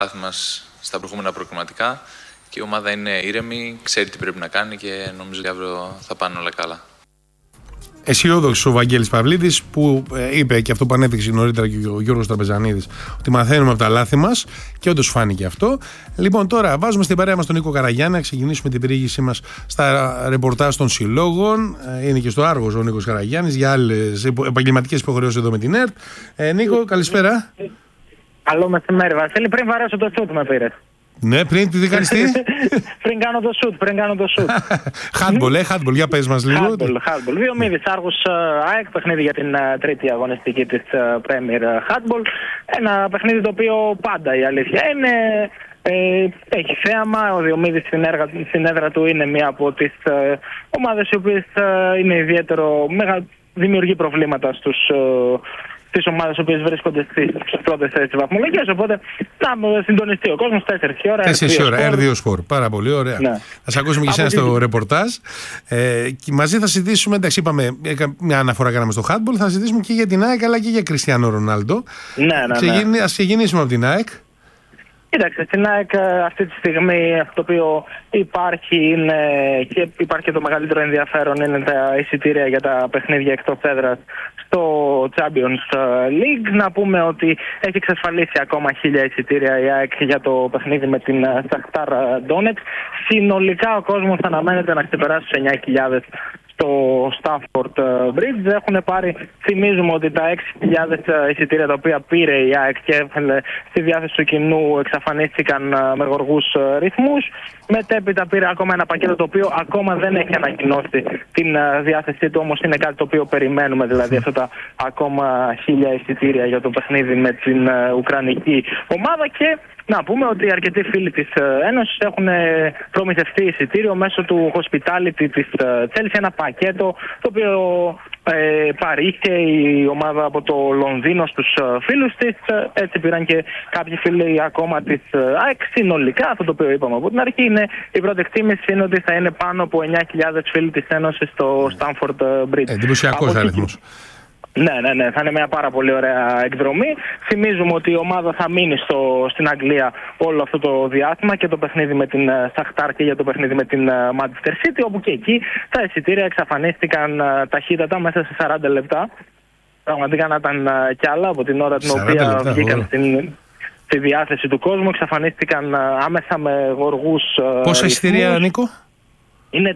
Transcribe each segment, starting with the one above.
μας στα προηγούμενα προκριματικά και η ομάδα είναι ήρεμη, ξέρει τι πρέπει να κάνει και νομίζω ότι αύριο θα πάνε όλα καλά. Αισιόδοξος ο Βαγγέλης Παυλίδης, που είπε και αυτό που ανέδειξε νωρίτερα και ο Γιώργος Τραπεζανίδης, ότι μαθαίνουμε από τα λάθη μας, και όντως φάνηκε αυτό. Λοιπόν, τώρα βάζουμε στην παρέα μας τον Νίκο Καραγιάννη να ξεκινήσουμε την περιήγησή μας στα ρεπορτάζ των συλλόγων. Είναι και στο Άργος ο Νίκος Καραγιάννης για άλλες επαγγελματικές υποχρεώσεις εδώ με την ΕΡΤ. Νίκο, καλησπέρα. Καλό μεσημέρι, Βασίλη. Πριν βαρέσω το σουτ με πήρες. Ναι, πριν τι κάνεις τι? πριν κάνω το σουτ. Handball, για πες μας λίγο. Handball. Διομήδης Άργος ΑΕΚ, παιχνίδι για την τρίτη αγωνιστική της Premier Handball. Ένα παιχνίδι το οποίο πάντα, η αλήθεια είναι, έχει θέαμα. Ο Διομήδης στην έδρα του είναι μία από τις ομάδες οι οποίες είναι ιδιαίτερο, δημιουργεί προβλήματα στις ομάδες οι οποίες βρίσκονται στις πρώτες θέσεις βαθμολογίας. Οπότε να συντονιστεί ο κόσμος 4 η ώρα. 4 η ώρα, R2 Sport. Πάρα πολύ ωραία. Ναι. Θα σε ακούσουμε και εσένα στο ρεπορτάζ. Και μαζί θα συζητήσουμε, εντάξει, είπαμε, μια αναφορά κάναμε στο handball, θα συζητήσουμε και για την ΑΕΚ αλλά και για Κριστιάνο Ρονάλντο. Ναι. Ας ξεκινήσουμε από την ΑΕΚ. Κοίταξε, στην ΑΕΚ αυτή τη στιγμή αυτό το οποίο υπάρχει και υπάρχει και το μεγαλύτερο ενδιαφέρον είναι τα εισιτήρια για τα παιχνίδια εκτός έδρας στο Champions League. Να πούμε ότι έχει εξασφαλίσει ακόμα 1.000 εισιτήρια η ΑΕΚ για το παιχνίδι με την Shakhtar Donetsk. Συνολικά ο κόσμος αναμένεται να ξεπεράσει τους 9.000 στο Stamford Bridge. Έχουν πάρει, θυμίζουμε ότι τα 6.000 εισιτήρια τα οποία πήρε η ΑΕΚ και έφερε στη διάθεση του κοινού εξαφανίστηκαν με γοργούς ρυθμούς. Μετέπειτα πήρε ακόμα ένα πακέτο το οποίο ακόμα δεν έχει ανακοινώσει την διάθεσή του, όμως είναι κάτι το οποίο περιμένουμε, δηλαδή αυτά τα ακόμα 1.000 εισιτήρια για το παιχνίδι με την Ουκρανική ομάδα. Και να πούμε ότι αρκετοί φίλοι της Ένωσης έχουν προμηθευτεί εισιτήριο μέσω του hospitality της Chelsea, ένα πακέτο το οποίο παρήχε η ομάδα από το Λονδίνο στους φίλους της. Έτσι πήραν και κάποιοι φίλοι ακόμα της ΑΕΚ. Συνολικά αυτό το οποίο είπαμε από την αρχή είναι, η πρώτη εκτίμηση είναι ότι θα είναι πάνω από 9.000 φίλοι της Ένωσης στο Stamford Bridge. Εντυπωσιακός αριθμός. Ναι, θα είναι μια πάρα πολύ ωραία εκδρομή. Θυμίζουμε ότι η ομάδα θα μείνει στην Αγγλία όλο αυτό το διάστημα, και το παιχνίδι με την Shakhtar και για το παιχνίδι με την Manchester City, όπου και εκεί τα εισιτήρια εξαφανίστηκαν ταχύτατα μέσα σε 40 λεπτά. Πραγματικά να ήταν κι άλλα από την ώρα την οποία βγήκαν στη διάθεση του κόσμου. Εξαφανίστηκαν άμεσα με γοργούς. Πόσα εισιτήρια, Νίκο? Είναι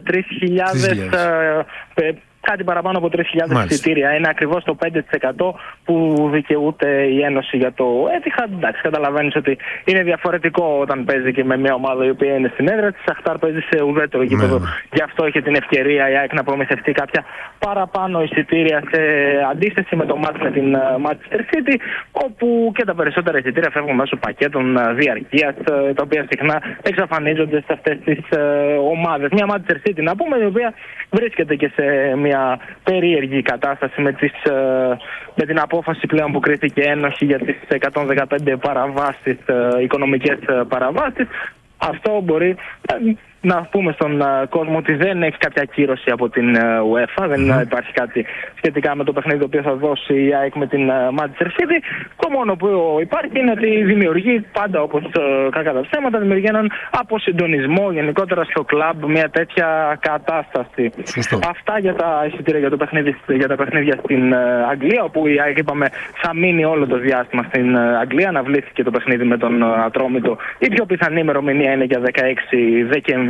3.000. Κάτι παραπάνω από 3.000 εισιτήρια. Είναι ακριβώς το 5% που δικαιούται η Ένωση για το Etihad. Εντάξει, καταλαβαίνεις ότι είναι διαφορετικό όταν παίζει και με μια ομάδα η οποία είναι στην έδρα της. Shakhtar παίζει σε ουδέτερο γήπεδο. Γι' αυτό είχε την ευκαιρία η ΑΕΚ να προμηθευτεί κάποια παραπάνω εισιτήρια σε αντίθεση με το μάτς με την Manchester City, όπου και τα περισσότερα εισιτήρια φεύγουν μέσω πακέτων διαρκείας, τα οποία συχνά εξαφανίζονται σε αυτές τις ομάδες. Μια Manchester City, να πούμε, η οποία βρίσκεται και σε μια περίεργη κατάσταση με την απόφαση πλέον που κρίθηκε ένοχη για τις 115 παραβάσεις, οικονομικές παραβάσεις. Αυτό μπορεί να πούμε στον κόσμο ότι δεν έχει κάποια κύρωση από την UEFA. Δεν υπάρχει κάτι σχετικά με το παιχνίδι το οποίο θα δώσει η ΑΕΚ με την Manchester City. Το μόνο που υπάρχει είναι ότι δημιουργεί πάντα, όπως κακά τα ψέματα, δημιουργεί έναν αποσυντονισμό γενικότερα στο κλαμπ, μια τέτοια κατάσταση. Σωστό. Αυτά για τα εισιτήρια για τα παιχνίδια στην Αγγλία, όπου η ΑΕΚ, είπαμε, θα μείνει όλο το διάστημα στην Αγγλία. Αναβλήθηκε το παιχνίδι με τον Ατρόμητο. Η πιο πιθανή ημερομηνία είναι για 16 Δεκεμβρίου.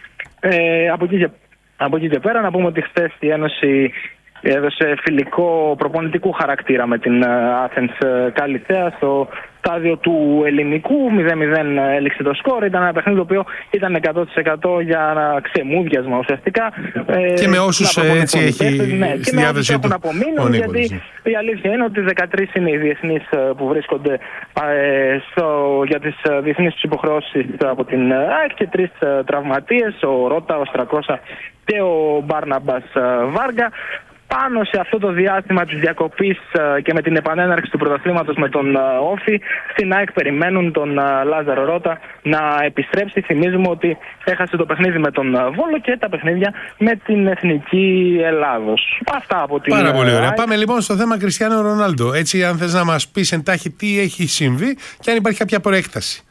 Από εκεί και πέρα να πούμε ότι χθες η Ένωση έδωσε φιλικό προπονητικού χαρακτήρα με την Athens Καλυθέα στο στάδιο του ελληνικού. 0-0 έληξε το σκορ. Ήταν ένα παιχνίδι το οποίο ήταν 100% για ένα ξεμούδιασμα ουσιαστικά. Και με όσους έτσι έχει στη διάθεσή του. Έχουν απομείνει, γιατί η αλήθεια είναι ότι 13 είναι οι διεθνείς που βρίσκονται για τις διεθνείς τους υποχρεώσεις από την ΑΕΚ και 3 τραυματίες, ο Ρώτα, ο Στρακώσα και ο Μπάρναμπας Βάργα. Πάνω σε αυτό το διάστημα της διακοπής και με την επανέναρξη του πρωταθλήματος με τον Όφη, στην ΑΕΚ περιμένουν τον Λάζαρο Ρώτα να επιστρέψει. Θυμίζουμε ότι έχασε το παιχνίδι με τον Βόλο και τα παιχνίδια με την Εθνική Ελλάδος. Αυτά από την Πάρα πολύ ωραία. Πάμε λοιπόν στο θέμα Κριστιάνο Ρονάλντο. Έτσι, αν θες να μας πεις εντάχει τι έχει συμβεί και αν υπάρχει κάποια προέκταση.